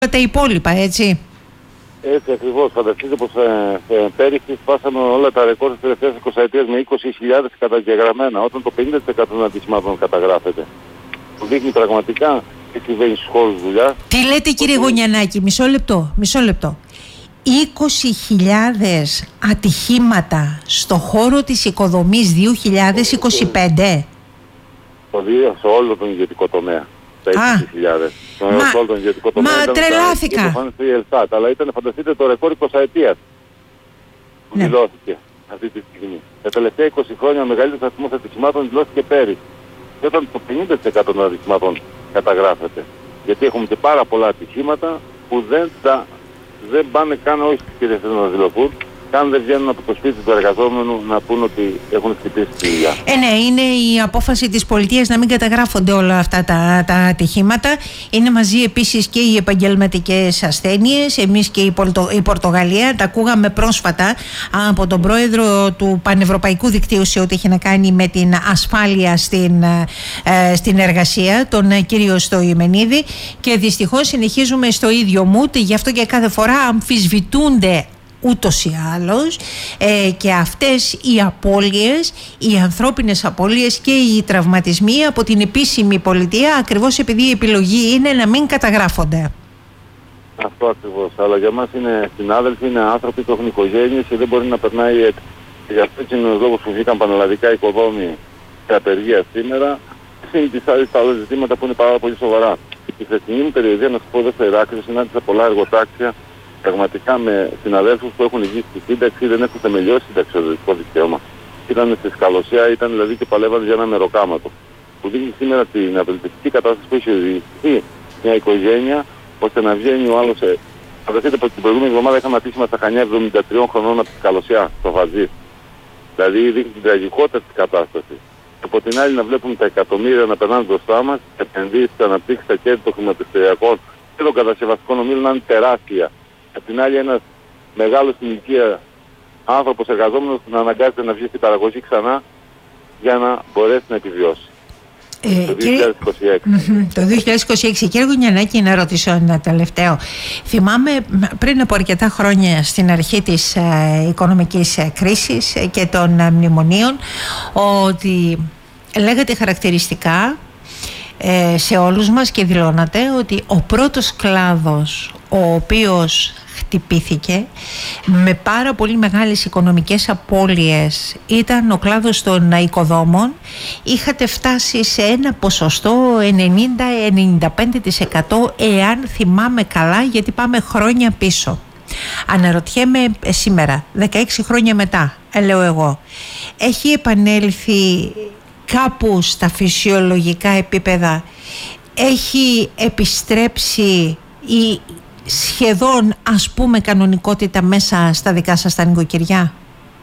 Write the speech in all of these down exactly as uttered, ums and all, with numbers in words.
τα υπόλοιπα, έτσι. Έτσι ακριβώς. Φανταστείτε πως ε, ε, πέρυσι σπάσαμε όλα τα ρεκόρ της τελευταίας εικοσαετίας με είκοσι χιλιάδες καταγεγραμμένα, όταν το πενήντα τοις εκατό των ατυχημάτων καταγράφεται. Που δείχνει πραγματικά τι συμβαίνει στους χώρους δουλειά. Τι λέτε κύριε ότι... Γωνιανάκη, μισό λεπτό, μισό λεπτό. είκοσι χιλιάδες ατυχήματα στο χώρο της οικοδομής δύο χιλιάδες είκοσι πέντε. Το δύο σε όλο τον ιδιωτικό τομέα. Τα είκοσι χιλιάδες. Μα, μα τρελάθηκα. Ελστάτ, αλλά ήταν, φανταστείτε, το ρεκόρ εικοσαετίας που ναι. δηλώθηκε αυτή τη στιγμή. Τα τελευταία είκοσι χρόνια ο μεγαλύτερος αριθμός ατυχημάτων δηλώθηκε πέρυσι. Και όταν το πενήντα τοις εκατό των ατυχημάτων καταγράφεται. Γιατί έχουμε και πάρα πολλά ατυχήματα που δεν, τα, δεν πάνε καν, όχι στις κυρίες να δηλωθούν, καν δεν βγαίνουν από το σπίτι του εργαζόμενου να πούν ότι έχουν χτυπήσει τη δουλειά. Ε, ναι, είναι η απόφαση της πολιτείας να μην καταγράφονται όλα αυτά τα, τα ατυχήματα. Είναι μαζί επίσης και οι επαγγελματικές ασθένειες. Εμείς και η, Πολτο, η Πορτογαλία τα ακούγαμε πρόσφατα από τον πρόεδρο του Πανευρωπαϊκού Δικτύου σε ό,τι έχει να κάνει με την ασφάλεια στην, ε, στην εργασία, τον κύριο Στοημενίδη. Και δυστυχώς συνεχίζουμε στο ίδιο mood. Γι' αυτό και κάθε φορά αμφισβητούνται ούτως ή άλλως ε, και αυτές οι απώλειες, οι ανθρώπινες απώλειες και οι τραυματισμοί από την επίσημη πολιτεία, ακριβώς επειδή η επιλογή είναι να μην καταγράφονται. Αυτό ακριβώς. Αλλά για μας είναι συνάδελφοι, είναι άνθρωποι που έχουν οικογένειες και δεν μπορεί να περνάει έτσι. Και γι' αυτό είναι ο λόγος που βγήκαν πανελλαδικά οικοδόμοι σε απεργία σήμερα. Είναι τις άλλες, τα άλλες ζητήματα που είναι πάρα πολύ σοβαρά. Η χθεσινή μου περιοδία, να σας πω, δεν θα Ηράκλειο, συνάντησα πολλά εργοτάξια. Πραγματικά με συναδέλφους που έχουν υγιεί στη σύνταξη, δεν έχουν θεμελιώσει συνταξιοδοτικό δικαίωμα. Ήταν στη σκαλωσιά, ήταν δηλαδή και παλεύαν για ένα μεροκάματο. Που δείχνει σήμερα την απελπιστική κατάσταση που έχει οδηγηθεί μια οικογένεια, ώστε να βγαίνει ο άλλος. Ε... Φανταστείτε πως την προηγούμενη εβδομάδα είχαμε ατύχημα στα Χανιά εβδομήντα τριών χρονών από τη σκαλωσιά, στο Βαζί. Δηλαδή δείχνει την τραγικότητα της κατάστασης. Από την άλλη να βλέπουμε τα εκατομμύρια να περνάνε μπροστά μας, επενδύσεις, αναπτύξεις, τα κέρδη των χρηματιστηριακών και των κατασκευαστικών ομίλων να είναι τεράστια. Απ' την άλλη ένας μεγάλος στην ηλικία άνθρωπος εργαζόμενος να αναγκάζεται να βγει στην παραγωγή ξανά για να μπορέσει να επιβιώσει. Ε, το δύο χιλιάδες είκοσι έξι. Κύριε, το δύο χιλιάδες είκοσι έξι. Κύριε Γωνιανάκη, να ρωτήσω ένα τελευταίο. Θυμάμαι πριν από αρκετά χρόνια στην αρχή της ε, οικονομικής ε, κρίσης ε, και των ε, μνημονίων ότι λέγατε χαρακτηριστικά ε, σε όλους μας και δηλώνατε ότι ο πρώτος κλάδος ο οποίος χτυπήθηκε με πάρα πολύ μεγάλες οικονομικές απώλειες ήταν ο κλάδος των οικοδόμων. Είχατε φτάσει σε ένα ποσοστό ενενήντα με ενενήντα πέντε τοις εκατό εάν θυμάμαι καλά, γιατί πάμε χρόνια πίσω. Αναρωτιέμαι σήμερα, δεκαέξι χρόνια μετά, λέω εγώ, έχει επανέλθει κάπου στα φυσιολογικά επίπεδα, έχει επιστρέψει η σχεδόν ας πούμε κανονικότητα μέσα στα δικά σας τα νοικοκυριά?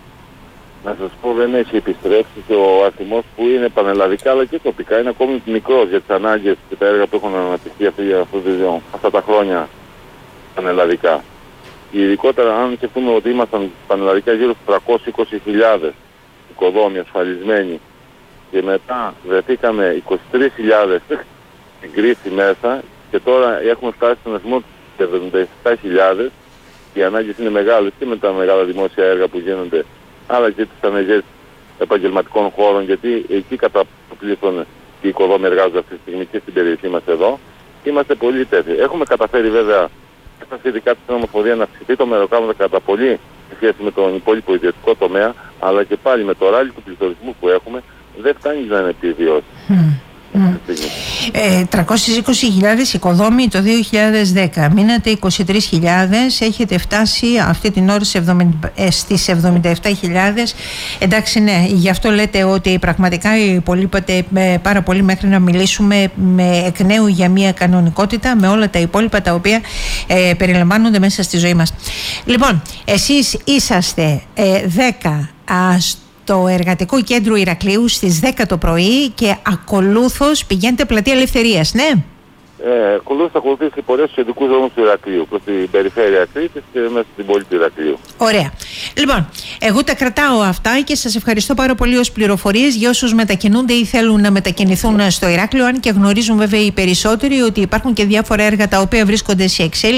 Να σας πω, δεν έχει επιστρέψει και ο αριθμός που είναι πανελλαδικά αλλά και τοπικά είναι ακόμη μικρός για τις ανάγκες και τα έργα που έχουν αναπτυχθεί αυτά τα χρόνια πανελλαδικά. Ειδικότερα αν σκεφτούμε ότι ήμασταν πανελλαδικά γύρω στους τριακόσιες είκοσι χιλιάδες οικοδόμοι ασφαλισμένοι και μετά βρεθήκαμε είκοσι τρεις χιλιάδες στην κρίση μέσα και τώρα έχουμε φτάσει στον αριθμό εβδομήντα επτά χιλιάδες. Οι ανάγκες είναι μεγάλες και με τα μεγάλα δημόσια έργα που γίνονται, αλλά και τις ανεργίες επαγγελματικών χώρων, γιατί εκεί κατά το πλήθον οι οικοδόμοι εργάζονται αυτή τη στιγμή και στην περιοχή μας εδώ. Είμαστε πολύ τέτοιοι. Έχουμε καταφέρει βέβαια στα ειδικά της νομοθεσίας να αυξηθεί το μεροκάματο κατά πολύ σε σχέση με τον υπόλοιπο ιδιωτικό τομέα, αλλά και πάλι με το ράλι του πληθωρισμού που έχουμε δεν φτάνει να είναι επιβιώσει. Mm. Mm. Ε, τριακόσιες είκοσι χιλιάδες οικοδόμοι το δύο χιλιάδες δέκα, μείνατε είκοσι τρεις χιλιάδες, έχετε φτάσει αυτή την ώρα στις εβδομήντα επτά χιλιάδες. Εντάξει, ναι, γι' αυτό λέτε ότι πραγματικά υπολείπατε πάρα πολύ μέχρι να μιλήσουμε με εκ νέου για μια κανονικότητα με όλα τα υπόλοιπα τα οποία ε, περιλαμβάνονται μέσα στη ζωή μας. Λοιπόν, εσείς είσαστε ε, δέκα α, το Εργατικό Κέντρο Ηρακλείου στις δέκα το πρωί και ακολούθως πηγαίνετε Πλατεία Ελευθερίας, ναι? Ε, ακολούθως θα ακολουθήσει πορεία στους ειδικούς δρόμους του Ηρακλείου, προς την περιφέρεια Κρήτης και μέσα στην πόλη του Ηρακλείου. Ωραία. Λοιπόν, εγώ τα κρατάω αυτά και σας ευχαριστώ πάρα πολύ ως πληροφορίες για όσους μετακινούνται ή θέλουν να μετακινηθούν στο Ηράκλειο, αν και γνωρίζουν βέβαια οι περισσότεροι ότι υπάρχουν και διάφορα έργα τα οποία βρίσκονται σε εξέλιξη.